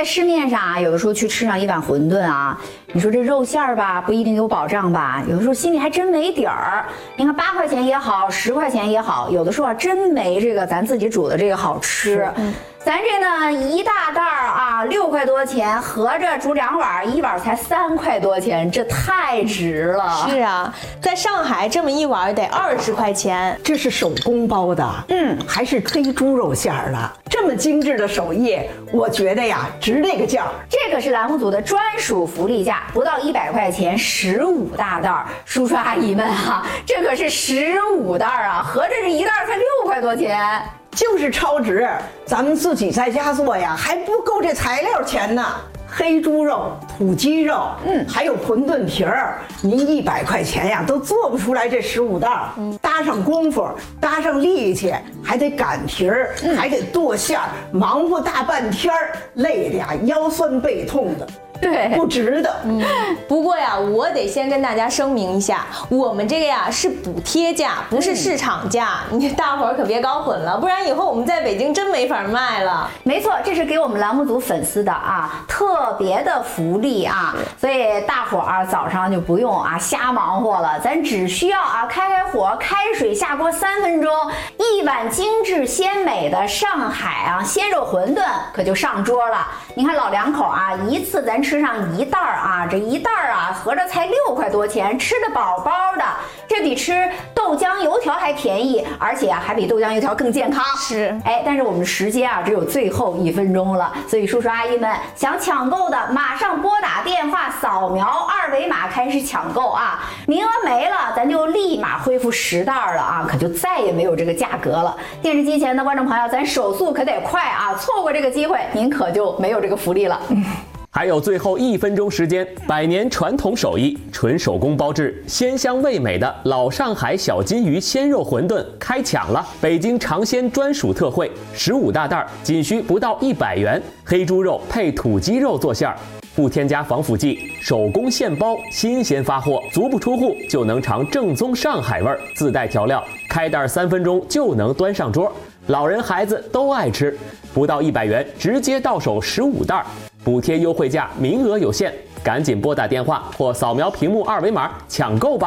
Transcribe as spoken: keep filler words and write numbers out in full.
在市面上啊，有的时候去吃上一碗馄饨啊，你说这肉馅儿吧，不一定有保障吧？有的时候心里还真没底儿。你看八块钱也好，十块钱也好，有的时候啊真没这个咱自己煮的这个好吃。嗯，咱这呢一大袋儿啊六块多钱，合着煮两碗，一碗才三块多钱，这太值了。 是啊，在上海这么一碗得二十块钱。 这是手工包的，嗯，还是黑猪肉馅儿的，这么精致的手艺，我觉得呀值这个价。 这可是栏目组的专属福利价，不到一百块钱，十五大袋儿。叔叔阿姨们啊，这可是十五袋儿啊，合着这一袋儿才六块多钱。 就是超值，咱们自己在家做呀，还不够这材料钱呢。黑猪肉、土鸡肉，嗯，还有馄饨皮儿，您一百块钱呀都做不出来这十五袋儿。嗯，搭上功夫，搭上力气，还得擀皮儿，嗯、还得剁馅儿，忙活大半天儿，累的呀腰酸背痛的。 对， 不值得。 嗯，不过呀，我得先跟大家声明一下，我们这个呀是补贴价，不是市场价，嗯、你大伙儿可别搞混了，不然以后我们在北京真没法卖了。 没错，这是给我们栏目组粉丝的啊特别的福利啊，所以大伙儿早上就不用啊瞎忙活了，咱只需要啊开开火，开水下锅三分钟，一碗精致鲜美的上海啊鲜肉馄饨可就上桌了。你看老两口啊，一次咱吃上一袋儿啊，这一袋儿啊合着才六块多钱，吃得饱饱的，这比吃豆浆油条还便宜，而且啊还比豆浆油条更健康。 是， 哎，但是我们的时间啊只有最后一分钟了，所以叔叔阿姨们想抢购的，马上拨打电话，扫描二维码开始抢购啊！名额没了，咱就立马恢复十袋了啊，可就再也没有这个价格了。电视机前的观众朋友，咱手速可得快啊，错过这个机会，您可就没有这个福利了。 还有最后一分钟时间，百年传统手艺，纯手工包制，鲜香味美的老上海小金鱼鲜肉馄饨开抢了！北京尝鲜专属特惠，十五大袋，仅需不到一百元，黑猪肉配土鸡肉做馅儿，不添加防腐剂，手工现包，新鲜发货，足不出户就能尝正宗上海味儿，自带调料，开袋三分钟就能端上桌，老人孩子都爱吃，不到一百元，直接到手十五袋。补贴优惠价，名额有限，赶紧拨打电话或扫描屏幕二维码抢购吧。